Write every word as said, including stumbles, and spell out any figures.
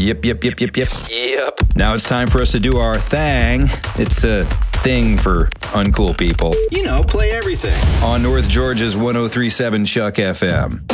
Yep, yep, yep, yep, yep. Yep. Now it's time for us to do our thing. It's a thing for uncool people. You know, play everything. On North Georgia's one oh three point seven Chuck F M.